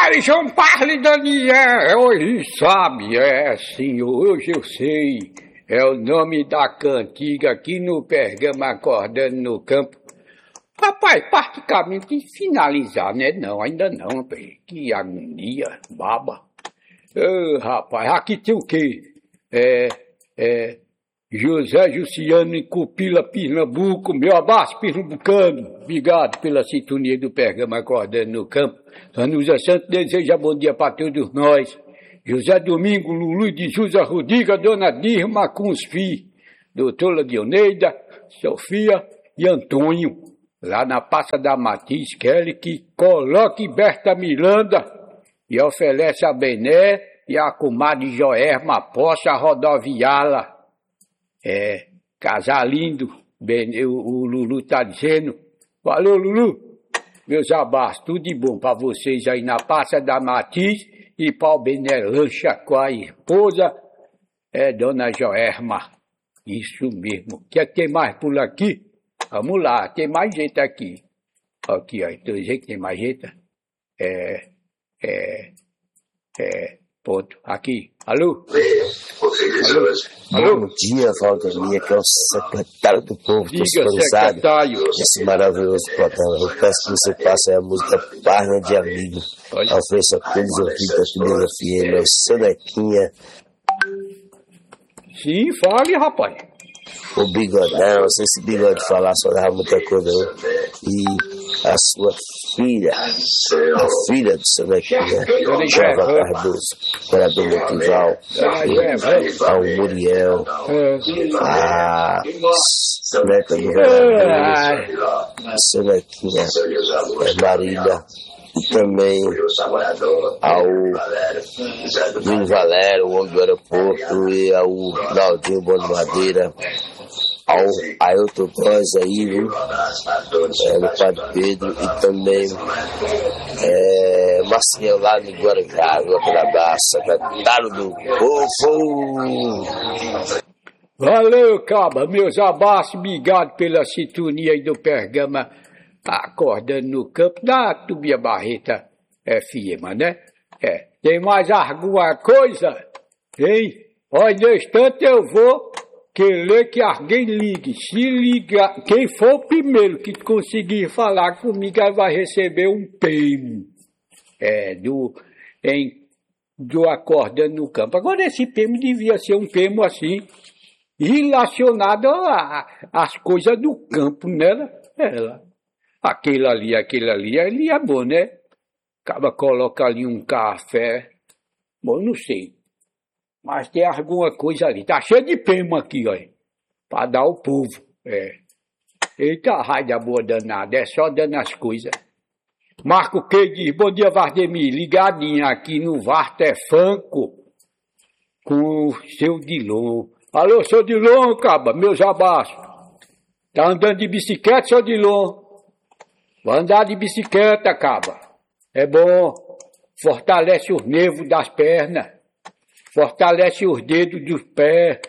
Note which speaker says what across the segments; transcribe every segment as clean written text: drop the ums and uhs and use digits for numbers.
Speaker 1: Fale, João Parle, Daniel. Hoje sabe, senhor, hoje eu sei. É o nome da cantiga aqui no Pergamo, acordando no campo. Rapaz, praticamente finalizar, né? Não, ainda não, rapaz. Que agonia, baba. Rapaz, aqui tem o quê? José Jussiano em Cupila, Pernambuco, meu abraço pernambucano. Obrigado pela sintonia do Pergamo acordando no campo. Anusa Santo deseja bom dia para todos nós. José Domingo, Lulu de Júlia Rudiga, Dona Dirma com os filhos, doutora Dioneida, Sofia e Antônio, lá na Praça da Matiz, Kelly, que coloque Berta Miranda e oferece a Bené e a comadre Joerma Poça Rodoviária. Casar lindo, o Lulu tá dizendo. Valeu, Lulu. Meus abraços, tudo de bom para vocês aí na Praça da Matiz e para o Bené Lancha com a esposa, Dona Joerma. Isso mesmo. Quer ter mais por aqui? Vamos lá, tem mais gente aqui. Aqui, ó, então dizer que tem mais gente. Ponto. Aqui. Alô?
Speaker 2: Alô? Bom dia, Valdemir, que é o secretário do povo
Speaker 1: Diga, secretário.
Speaker 2: Esse maravilhoso programa. Eu peço que você passe a música Página de Amigo. Ofereça a todos os ouvintes da Primeira FM, é o Senequinha.
Speaker 1: Sim, fale, rapaz.
Speaker 2: O Bigodão, não sei se Bigode falar, só dava muita coisa, né? E a sua filha, a filha do Senequinha, Java Cardoso, vereador Motival, ao Muriel, a neta do vereador, Senequinha, Marília, e também ao Vini Valério, o homem do aeroporto, e ao Claudinho Bom de Madeira, ao Ailton Góes aí, viu? No Padre Pedro, e também Marcinho lá no Guarujá, no Abraço, secretário do povo.
Speaker 1: Valeu, cabra, meus abraços, obrigado pela sintonia aí do Pergamo acordando no campo da Tubia Barreta FM, né? Tem mais alguma coisa? Hein? Olha, no instante eu vou querer que alguém ligue. Se ligar, quem for o primeiro que conseguir falar comigo vai receber um prêmio do acordando no campo. Agora esse prêmio devia ser um prêmio assim, relacionado às coisas do campo, né? Aquele ali é bom, né? Acaba coloca ali um café. Bom, não sei. Mas tem alguma coisa ali. Tá cheio de prêmio aqui, ó. Pra dar ao povo. Eita, raia boa danada. É só dando as coisas. Marco que diz, bom dia, Vardemir. Ligadinho aqui no Varter Franco com o seu Dilon. Alô, seu Dilon, caba, meus abraços. Tá andando de bicicleta, seu Dilon? Vai andar de bicicleta, caba. É bom. Fortalece os nervos das pernas. Fortalece os dedos dos pés.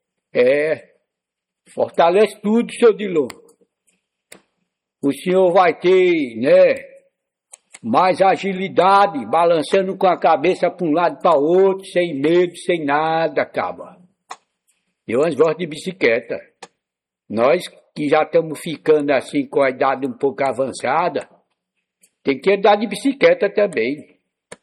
Speaker 1: Fortalece tudo, seu Dilon. O senhor vai ter, né, mais agilidade, balançando com a cabeça para um lado e para o outro, sem medo, sem nada, caba. Eu antes gosto de bicicleta. Nós que já estamos ficando assim com a idade um pouco avançada, tem que andar de bicicleta também.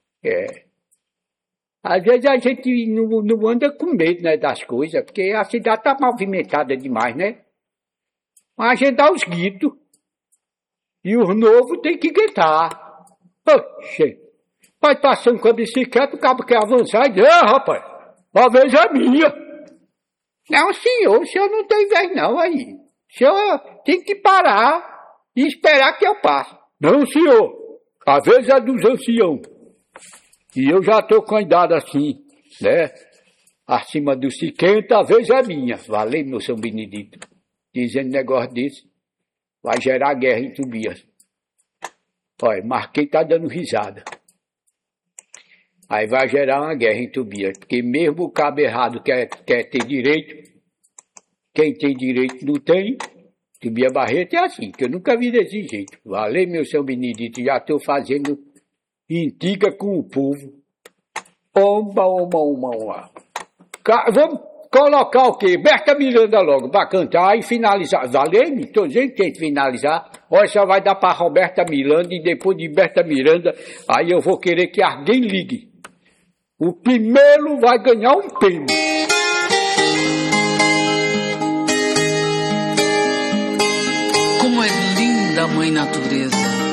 Speaker 1: Às vezes a gente não anda com medo, né, das coisas, porque a cidade está movimentada demais, né? Mas a gente dá os gritos. E os novos tem que gritar. Oxê. Vai passando com a bicicleta, o cabo quer avançar e diz, rapaz, a vez é minha. Não, senhor, o senhor não tem vez não aí. O senhor tem que parar e esperar que eu passe. Não, senhor. A vez é dos anciãos. E eu já estou com a idade assim, né? Acima dos 50, a vez é minha. Valeu, meu São Benedito. Dizendo negócio desse. Vai gerar guerra em Tobias. Olha, Marquei tá dando risada. Aí vai gerar uma guerra em Tobias. Porque mesmo o cabo errado quer ter direito, quem tem direito não tem. Tobias Barreto é assim, que eu nunca vi desse jeito. Valeu, meu São Benedito, já estou fazendo indica com o povo. Oma. Vamos colocar o quê? Berta Miranda logo, para cantar e finalizar. Valeu-me? Tô dizendo que tem que finalizar. Olha, só vai dar para Roberta Miranda e depois de Berta Miranda, aí eu vou querer que alguém ligue. O primeiro vai ganhar um prêmio.
Speaker 3: Como é linda a Mãe Natureza.